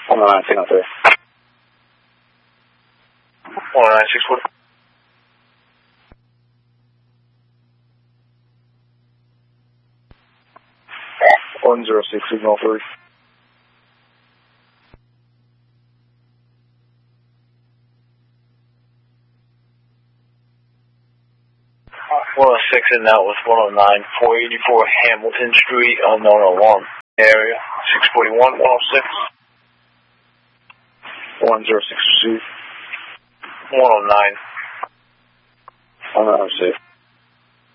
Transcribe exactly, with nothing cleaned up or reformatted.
one oh nine, signal three. one oh nine, six forty. one zero six, signal three. one oh six and out with one oh nine, four eighty-four Hamilton Street, unknown alarm area, six forty-one, one oh six. one zero six two. one oh nine. one oh six.